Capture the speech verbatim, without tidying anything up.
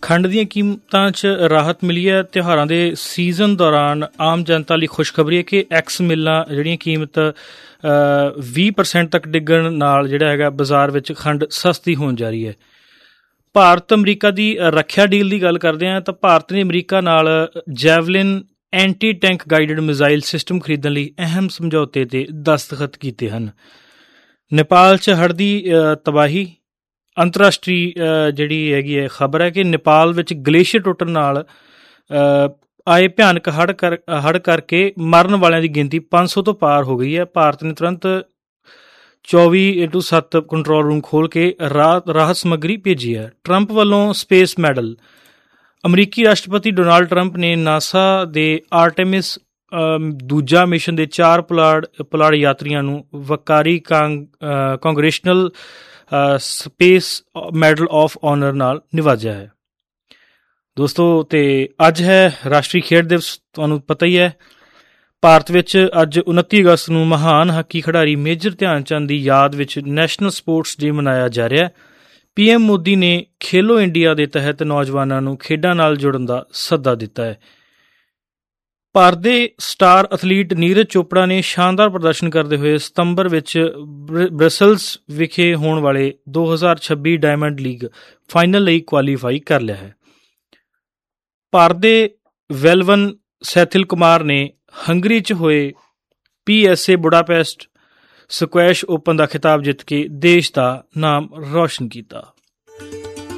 ਖੰਡ ਦੀਆਂ ਕੀਮਤਾਂ 'ਚ ਰਾਹਤ ਮਿਲੀ ਹੈ। ਤਿਉਹਾਰਾਂ ਦੇ ਸੀਜ਼ਨ ਦੌਰਾਨ ਆਮ ਜਨਤਾ ਲਈ ਖੁਸ਼ਖਬਰੀ ਹੈ ਕਿ ਐਕਸ ਮਿੱਲਾਂ ਜਿਹੜੀਆਂ ਕੀਮਤ ਵੀਹ ਪਰਸੈਂਟ ਤੱਕ ਡਿੱਗਣ ਨਾਲ ਜਿਹੜਾ ਹੈਗਾ ਬਾਜ਼ਾਰ ਵਿੱਚ ਖੰਡ ਸਸਤੀ ਹੋਣ ਜਾ ਰਹੀ ਹੈ। ਭਾਰਤ ਅਮਰੀਕਾ ਦੀ ਰੱਖਿਆ ਡੀਲ ਦੀ ਗੱਲ ਕਰਦੇ ਹਾਂ ਤਾਂ ਭਾਰਤ ਨੇ ਅਮਰੀਕਾ ਨਾਲ javelin anti tank guided missile system ਖਰੀਦਣ ਲਈ ਅਹਿਮ ਸਮਝੌਤੇ 'ਤੇ ਦਸਤਖਤ ਕੀਤੇ ਹਨ। ਨੇਪਾਲ 'ਚ ਹੜ੍ਹ ਦੀ ਤਬਾਹੀ। ਅੰਤਰਰਾਸ਼ਟਰੀ ਜਿਹੜੀ ਹੈਗੀ ਹੈ ਖਬਰ ਹੈ ਕਿ ਨੇਪਾਲ ਵਿੱਚ ਗਲੇਸ਼ੀਅਰ ਟੁੱਟਣ ਨਾਲ ਆਏ ਭਿਆਨਕ ਹੜ੍ਹ ਕਰ ਹੜ੍ਹ ਕਰਕੇ ਮਰਨ ਵਾਲਿਆਂ ਦੀ ਗਿਣਤੀ ਪੰਜ ਸੌ ਤੋਂ ਪਾਰ ਹੋ ਗਈ ਹੈ। ਭਾਰਤ ਨੇ ਤੁਰੰਤ ਚੌਵੀ ਇੰਟੂ ਸੱਤ ਕੰਟਰੋਲ ਰੂਮ ਖੋਲ੍ਹ ਕੇ ਰਾਹਤ ਰਾਹਤ ਸਮੱਗਰੀ ਭੇਜੀ ਹੈ। ਟਰੰਪ ਵੱਲੋਂ ਸਪੇਸ ਮੈਡਲ। ਅਮਰੀਕੀ ਰਾਸ਼ਟਰਪਤੀ ਡੋਨਾਲਡ ਟਰੰਪ ਨੇ ਨਾਸਾ ਦੇ ਆਰਟੇਮਿਸ ਦੂਜਾ ਮਿਸ਼ਨ ਦੇ ਚਾਰ ਪੁਲਾੜ ਪੁਲਾੜ ਯਾਤਰੀਆਂ ਨੂੰ ਵੱਕਾਰੀ Kang ਕਾਂਗਰੈਸ਼ਨਲ space medal of honour ਨਾਲ ਨਿਵਾਜਿਆ ਹੈ। ਦੋਸਤੋ, ਅਤੇ ਅੱਜ ਹੈ ਰਾਸ਼ਟਰੀ ਖੇਡ ਦਿਵਸ। ਤੁਹਾਨੂੰ ਪਤਾ ਹੀ ਹੈ ਭਾਰਤ ਵਿੱਚ ਅੱਜ ਉਨੱਤੀ ਅਗਸਤ ਨੂੰ ਮਹਾਨ ਹਾਕੀ ਖਿਡਾਰੀ ਮੇਜਰ ਧਿਆਨ ਚੰਦ ਦੀ ਯਾਦ ਵਿੱਚ ਨੈਸ਼ਨਲ ਸਪੋਰਟਸ ਡੇ ਮਨਾਇਆ ਜਾ ਰਿਹਾ। ਪੀ ਐਮ ਮੋਦੀ ਨੇ ਖੇਲੋ ਇੰਡੀਆ ਦੇ ਤਹਿਤ ਨੌਜਵਾਨਾਂ ਨੂੰ ਖੇਡਾਂ ਨਾਲ ਜੁੜਨ ਦਾ ਸੱਦਾ ਦਿੱਤਾ ਹੈ। ਭਾਰਤ ਦੇ ਸਟਾਰ ਅਥਲੀਟ ਨੀਰਜ ਚੋਪੜਾ ਨੇ ਸ਼ਾਨਦਾਰ ਪ੍ਰਦਰਸ਼ਨ ਕਰਦੇ ਹੋਏ ਸਤੰਬਰ ਵਿੱਚ ਬ੍ਰਸਲਸ ਵਿਖੇ ਹੋਣ ਵਾਲੇ ਦੋ ਹਜ਼ਾਰ ਛੱਬੀ ਡਾਇਮੰਡ ਲੀਗ ਫਾਈਨਲ ਲਈ ਕੁਆਲੀਫਾਈ ਕਰ ਲਿਆ ਹੈ। ਭਾਰਤ ਦੇ ਵੈਲਵਨ ਸੈਥਿਲ ਕੁਮਾਰ ਨੇ ਹੰਗਰੀ 'ਚ ਹੋਏ P S A Budapest squash open ਦਾ ਖਿਤਾਬ ਜਿੱਤ ਕੇ ਦੇਸ਼ ਦਾ ਨਾਮ ਰੌਸ਼ਨ ਕੀਤਾ।